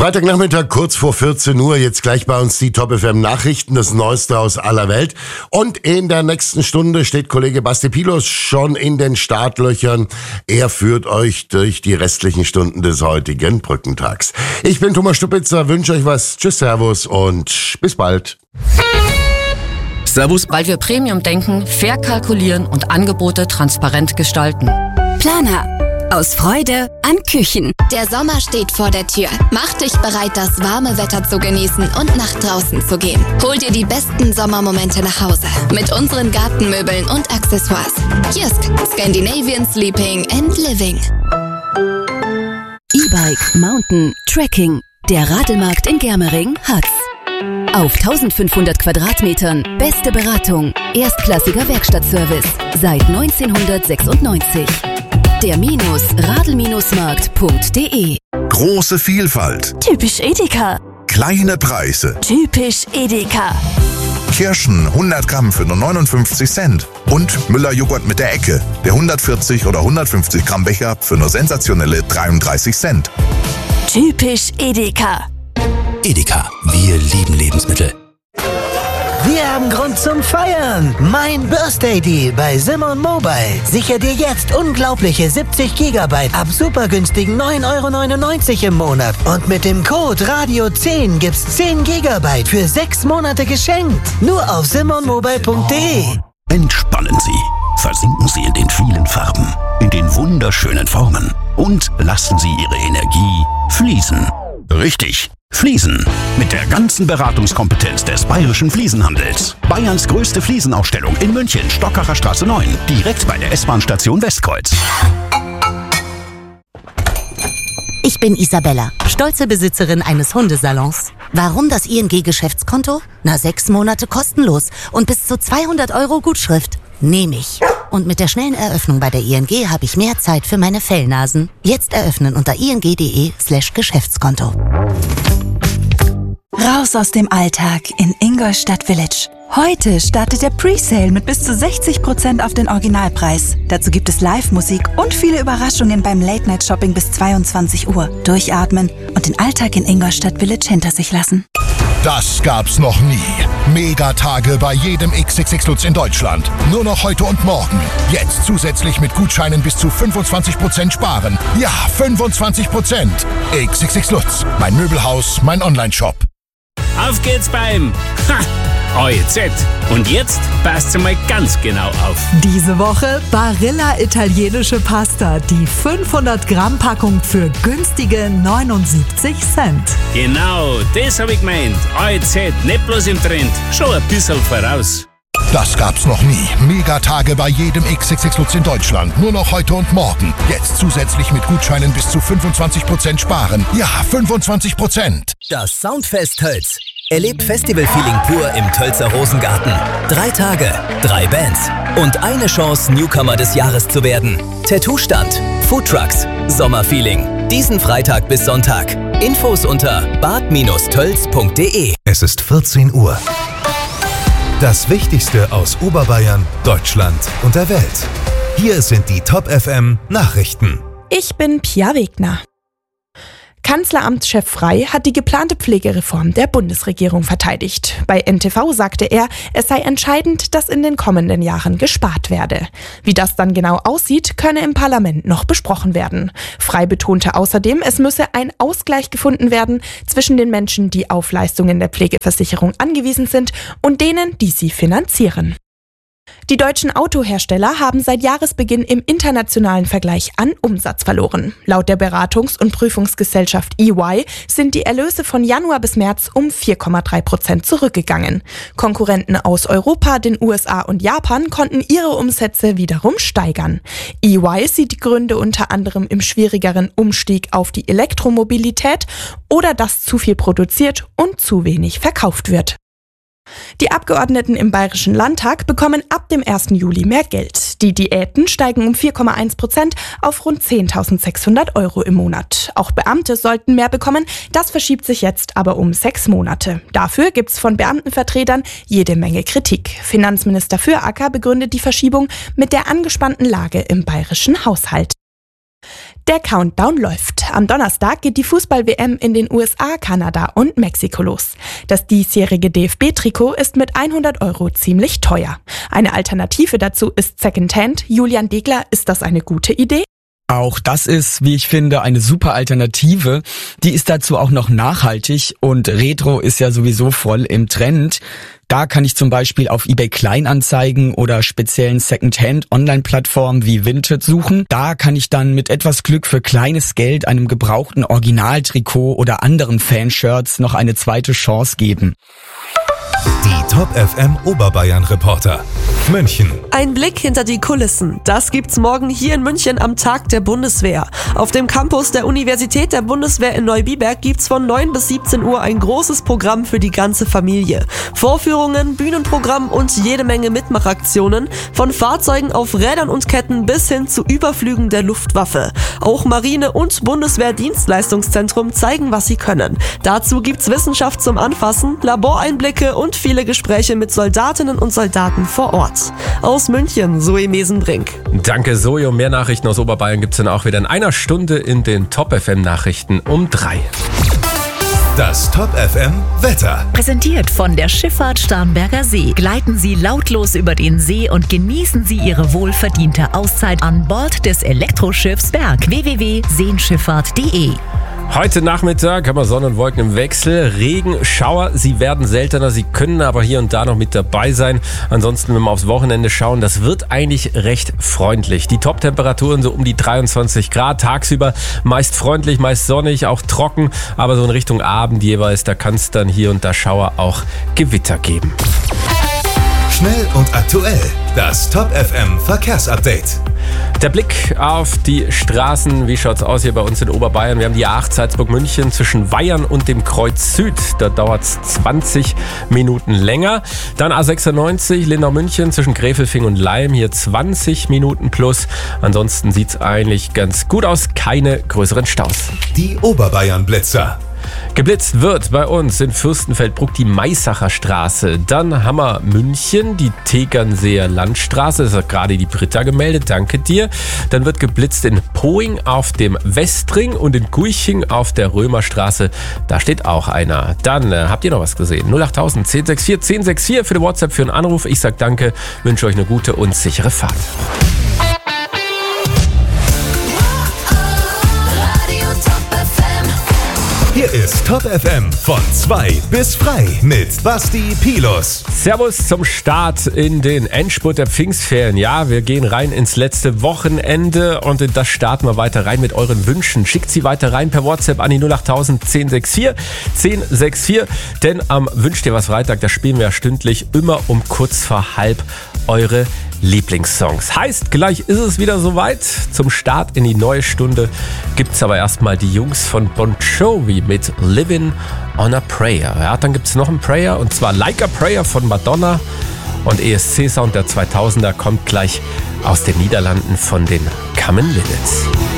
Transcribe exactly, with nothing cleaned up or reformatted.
Freitagnachmittag, kurz vor vierzehn Uhr, jetzt gleich bei uns die Top F M Nachrichten, das Neueste aus aller Welt. Und in der nächsten Stunde steht Kollege Basti Pilos schon in den Startlöchern. Er führt euch durch die restlichen Stunden des heutigen Brückentags. Ich bin Thomas Stupitzer, wünsche euch was. Tschüss, Servus und bis bald. Servus. Weil wir Premium denken, fair kalkulieren und Angebote transparent gestalten. Planer. Aus Freude an Küchen. Der Sommer steht vor der Tür. Mach dich bereit, das warme Wetter zu genießen und nach draußen zu gehen. Hol dir die besten Sommermomente nach Hause mit unseren Gartenmöbeln und Accessoires. Jysk, Scandinavian Sleeping and Living. E-Bike, Mountain, Trekking. Der Radelmarkt in Germering hat's. Auf eintausendfünfhundert Quadratmetern beste Beratung, erstklassiger Werkstattservice seit neunzehnhundertsechsundneunzig. Der Minus Radl-Markt punkt de. Große Vielfalt. Typisch Edeka. Kleine Preise. Typisch Edeka. Kirschen hundert Gramm für nur neunundfünfzig Cent. Und Müller-Joghurt mit der Ecke. Der hundertvierzig oder hundertfünfzig Gramm Becher für nur sensationelle dreiunddreißig Cent. Typisch Edeka. Edeka, wir lieben Lebensmittel. Wir haben Grund zum Feiern. Mein Birthday Deal bei Simon Mobile. Sicher dir jetzt unglaubliche siebzig Gigabyte ab super günstigen neun Euro neunundneunzig im Monat. Und mit dem Code Radio zehn gibt's zehn Gigabyte für sechs Monate geschenkt. Nur auf simon mobile punkt de. Entspannen Sie. Versinken Sie in den vielen Farben, in den wunderschönen Formen und lassen Sie Ihre Energie fließen. Richtig. Fliesen. Mit der ganzen Beratungskompetenz des Bayerischen Fliesenhandels. Bayerns größte Fliesenausstellung in München, Stockacher Straße neun. Direkt bei der S-Bahn-Station Westkreuz. Ich bin Isabella, stolze Besitzerin eines Hundesalons. Warum das I N G-Geschäftskonto? Na, sechs Monate kostenlos und bis zu zweihundert Euro Gutschrift. Nehme ich. Und mit der schnellen Eröffnung bei der I N G habe ich mehr Zeit für meine Fellnasen. Jetzt eröffnen unter ing.de slash Geschäftskonto. Raus aus dem Alltag in Ingolstadt Village. Heute startet der Presale mit bis zu sechzig Prozent auf den Originalpreis. Dazu gibt es Live-Musik und viele Überraschungen beim Late-Night-Shopping bis zweiundzwanzig Uhr. Durchatmen und den Alltag in Ingolstadt Village hinter sich lassen. Das gab's noch nie. Megatage bei jedem X X X Lutz in Deutschland. Nur noch heute und morgen. Jetzt zusätzlich mit Gutscheinen bis zu fünfundzwanzig Prozent sparen. Ja, fünfundzwanzig Prozent. X X X Lutz, mein Möbelhaus, mein Online-Shop. Auf geht's beim A E Z. Und jetzt passt mal ganz genau auf. Diese Woche Barilla italienische Pasta, die fünfhundert Gramm Packung für günstige neunundsiebzig Cent. Genau, das habe ich gemeint. A E Z, nicht bloß im Trend, schon ein bisschen voraus. Das gab's noch nie. Megatage bei jedem X X X Lutz in Deutschland. Nur noch heute und morgen. Jetzt zusätzlich mit Gutscheinen bis zu fünfundzwanzig Prozent sparen. Ja, fünfundzwanzig Prozent. Das Soundfest Tölz. Erlebt Festival-Feeling pur im Tölzer Rosengarten. Drei Tage, drei Bands und eine Chance, Newcomer des Jahres zu werden. Tattoo-Stand, Foodtrucks, Sommerfeeling. Diesen Freitag bis Sonntag. Infos unter bad tölz punkt de. Es ist vierzehn Uhr. Das Wichtigste aus Oberbayern, Deutschland und der Welt. Hier sind die Top F M Nachrichten. Ich bin Pia Wegner. Kanzleramtschef Frey hat die geplante Pflegereform der Bundesregierung verteidigt. Bei N T V sagte er, es sei entscheidend, dass in den kommenden Jahren gespart werde. Wie das dann genau aussieht, könne im Parlament noch besprochen werden. Frey betonte außerdem, es müsse ein Ausgleich gefunden werden zwischen den Menschen, die auf Leistungen der Pflegeversicherung angewiesen sind, und denen, die sie finanzieren. Die deutschen Autohersteller haben seit Jahresbeginn im internationalen Vergleich an Umsatz verloren. Laut der Beratungs- und Prüfungsgesellschaft E Y sind die Erlöse von Januar bis März um vier Komma drei Prozent zurückgegangen. Konkurrenten aus Europa, den U S A und Japan konnten ihre Umsätze wiederum steigern. E Y sieht die Gründe unter anderem im schwierigeren Umstieg auf die Elektromobilität oder dass zu viel produziert und zu wenig verkauft wird. Die Abgeordneten im Bayerischen Landtag bekommen ab dem ersten Juli mehr Geld. Die Diäten steigen um vier Komma eins Prozent auf rund zehntausendsechshundert Euro im Monat. Auch Beamte sollten mehr bekommen, das verschiebt sich jetzt aber um sechs Monate. Dafür gibt's von Beamtenvertretern jede Menge Kritik. Finanzminister Füracker begründet die Verschiebung mit der angespannten Lage im bayerischen Haushalt. Der Countdown läuft. Am Donnerstag geht die Fußball-W M in den U S A, Kanada und Mexiko los. Das diesjährige D F B-Trikot ist mit hundert Euro ziemlich teuer. Eine Alternative dazu ist Secondhand. Julian Degler, ist das eine gute Idee? Auch das ist, wie ich finde, eine super Alternative. Die ist dazu auch noch nachhaltig und Retro ist ja sowieso voll im Trend. Da kann ich zum Beispiel auf eBay Kleinanzeigen oder speziellen Secondhand-Online-Plattformen wie Vinted suchen. Da kann ich dann mit etwas Glück für kleines Geld einem gebrauchten Originaltrikot oder anderen Fanshirts noch eine zweite Chance geben. Die Top F M Oberbayern Reporter. München. Ein Blick hinter die Kulissen. Das gibt's morgen hier in München am Tag der Bundeswehr. Auf dem Campus der Universität der Bundeswehr in Neubiberg gibt's von neun bis siebzehn Uhr ein großes Programm für die ganze Familie. Vorführungen, Bühnenprogramm und jede Menge Mitmachaktionen. Von Fahrzeugen auf Rädern und Ketten bis hin zu Überflügen der Luftwaffe. Auch Marine- und Bundeswehr-Dienstleistungszentrum zeigen, was sie können. Dazu gibt's Wissenschaft zum Anfassen, Laboreinblicke und viele Gespräche mit Soldatinnen und Soldaten vor Ort. Aus München, Zoe Mesenbrink. Danke, Zoe. Und mehr Nachrichten aus Oberbayern gibt's dann auch wieder in einer Stunde in den Top F M Nachrichten um drei. Das Top F M Wetter. Präsentiert von der Schifffahrt Starnberger See. Gleiten Sie lautlos über den See und genießen Sie Ihre wohlverdiente Auszeit an Bord des Elektroschiffs Berg. w w w punkt seenschifffahrt punkt de. Heute Nachmittag haben wir Sonne und Wolken im Wechsel. Regen, Schauer, sie werden seltener, sie können aber hier und da noch mit dabei sein. Ansonsten, wenn wir aufs Wochenende schauen, das wird eigentlich recht freundlich. Die Top-Temperaturen so um die dreiundzwanzig Grad, tagsüber meist freundlich, meist sonnig, auch trocken. Aber so in Richtung Abend jeweils, da kann es dann hier und da Schauer, auch Gewitter geben. Schnell und aktuell. Das Top F M Verkehrsupdate. Der Blick auf die Straßen, wie schaut's aus hier bei uns in Oberbayern? Wir haben die A acht Salzburg-München zwischen Weyern und dem Kreuz Süd. Da dauert's zwanzig Minuten länger. Dann A sechsundneunzig Lindau-München zwischen Gräfelfing und Leim. Hier zwanzig Minuten plus. Ansonsten sieht's eigentlich ganz gut aus. Keine größeren Staus. Die Oberbayern-Blitzer. Geblitzt wird bei uns in Fürstenfeldbruck die Maissacher Straße. Dann haben wir München, die Tegernseer Landstraße. Das hat gerade die Britta gemeldet, danke dir. Dann wird geblitzt in Poing auf dem Westring und in Guiching auf der Römerstraße. Da steht auch einer. Dann äh, habt ihr noch was gesehen? null acht null null eins sechs vier eins sechs vier für die WhatsApp, für einen Anruf. Ich sag danke, wünsche euch eine gute und sichere Fahrt. Hier ist Top F M von zwei bis frei mit Basti Pilus. Servus zum Start in den Endspurt der Pfingstferien. Ja, wir gehen rein ins letzte Wochenende und in das starten wir weiter rein mit euren Wünschen. Schickt sie weiter rein per WhatsApp an die null acht null null eins sechs vier eins sechs vier. Denn am Wünsch dir was Freitag, da spielen wir ja stündlich immer um kurz vor halb eure Lieblingssongs. Heißt, gleich ist es wieder soweit. Zum Start in die neue Stunde gibt's aber erstmal die Jungs von Bon Jovi mit Living on a Prayer. Ja, dann gibt's noch einen Prayer und zwar Like a Prayer von Madonna. Und E S C-Sound der zweitausender kommt gleich aus den Niederlanden von den Common Linnets.